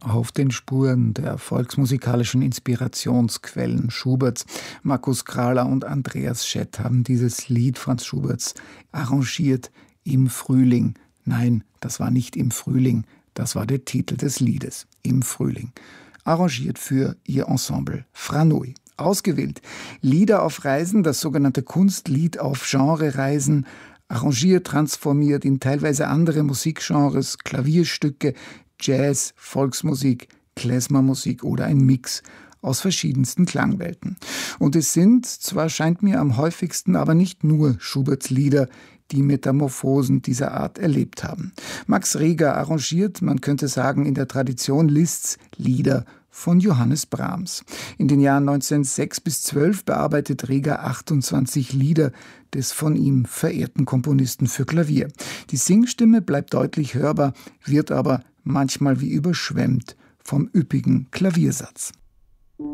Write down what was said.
Auf den Spuren der volksmusikalischen Inspirationsquellen Schuberts, Markus Krahler und Andreas Schett haben dieses Lied Franz Schuberts arrangiert im Frühling. Nein, das war nicht im Frühling, das war der Titel des Liedes, im Frühling. Arrangiert für ihr Ensemble Franui. Ausgewählt Lieder auf Reisen, das sogenannte Kunstlied auf Genrereisen, arrangiert, transformiert in teilweise andere Musikgenres, Klavierstücke, Jazz, Volksmusik, Klezmermusik oder ein Mix aus verschiedensten Klangwelten. Und es sind, zwar scheint mir am häufigsten, aber nicht nur Schuberts Lieder, die Metamorphosen dieser Art erlebt haben. Max Reger arrangiert, man könnte sagen, in der Tradition Liszt's Lieder von Johannes Brahms. In den Jahren 1906 bis 12 bearbeitet Reger 28 Lieder des von ihm verehrten Komponisten für Klavier. Die Singstimme bleibt deutlich hörbar, wird aber manchmal wie überschwemmt vom üppigen Klaviersatz.